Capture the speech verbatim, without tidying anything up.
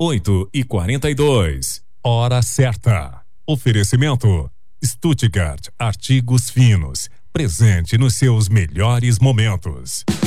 oito e quarenta e dois. Hora certa. Oferecimento Stuttgart Artigos Finos. Presente nos seus melhores momentos.